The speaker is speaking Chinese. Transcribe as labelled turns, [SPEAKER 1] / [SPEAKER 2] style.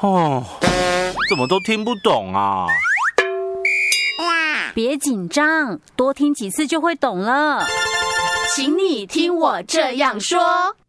[SPEAKER 1] 哦，怎么都听不懂啊？
[SPEAKER 2] 别紧张，多听几次就会懂了。
[SPEAKER 3] 请你听我这样说。